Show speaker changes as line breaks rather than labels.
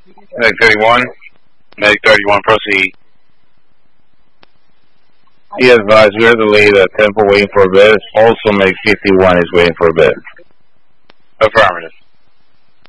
Medic 31. Medic 31, proceed. He advised we are the lead at Temple waiting for a bed. Also, Medic 51 is waiting for a bed. Affirmative.